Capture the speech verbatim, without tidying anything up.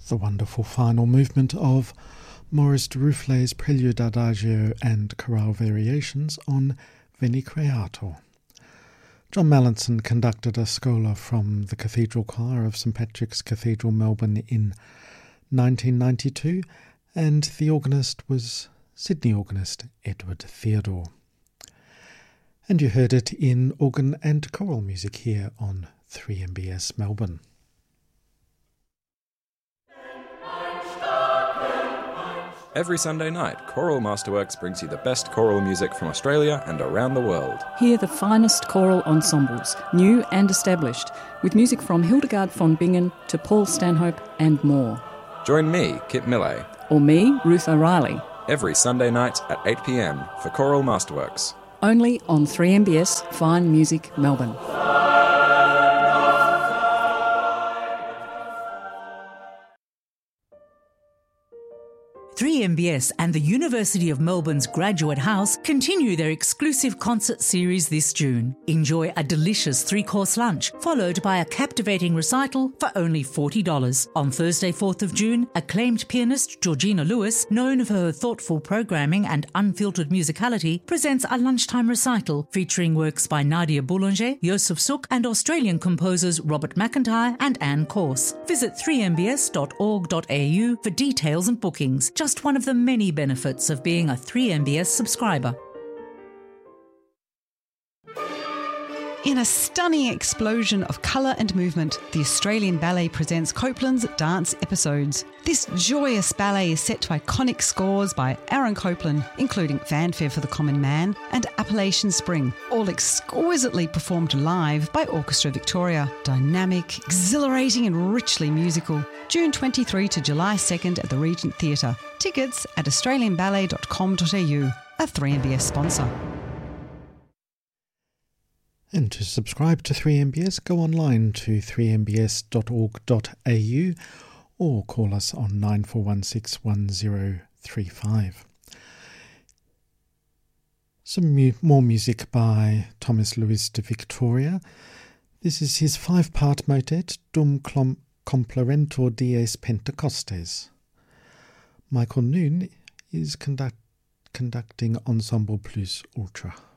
The wonderful final movement of Maurice Duruflé's Prelude Adagio and Chorale Variations on Veni Creator. John Mallinson conducted a scola from the Cathedral Choir of St Patrick's Cathedral, Melbourne in nineteen ninety-two, and the organist was Sydney organist Edward Theodore. And you heard it in organ and choral music here on three M B S Melbourne. Every Sunday night, Choral Masterworks brings you the best choral music from Australia and around the world. Hear the finest choral ensembles, new and established, with music from Hildegard von Bingen to Paul Stanhope and more. Join me, Kit Millay. Or me, Ruth O'Reilly. Every Sunday night at eight p m for Choral Masterworks. Only on three M B S Fine Music Melbourne. three M B S and the University of Melbourne's Graduate House continue their exclusive concert series this June. Enjoy a delicious three-course lunch, followed by a captivating recital for only forty dollars. On Thursday, fourth of June, acclaimed pianist Georgina Lewis, known for her thoughtful programming and unfiltered musicality, presents a lunchtime recital featuring works by Nadia Boulanger, Joseph Suk, and Australian composers Robert McIntyre and Anne Corse. Visit three m b s dot org dot a u for details and bookings. Just one of the many benefits of being a three M B S subscriber. In a stunning explosion of colour and movement, the Australian Ballet presents Copeland's Dance Episodes. This joyous ballet is set to iconic scores by Aaron Copland, including Fanfare for the Common Man and Appalachian Spring, all exquisitely performed live by Orchestra Victoria. Dynamic, exhilarating and richly musical. June twenty-third to July second at the Regent Theatre. Tickets at australian ballet dot com dot a u, a three M B S sponsor. And to subscribe to three M B S, go online to three m b s dot org dot a u or call us on nine four one six one zero three five. Some mu- more music by Thomas Luis de Victoria. This is his five-part motet, Dum Clom- Complerentur Dies Pentecostes. Michael Noon is conduct- conducting Ensemble Plus Ultra.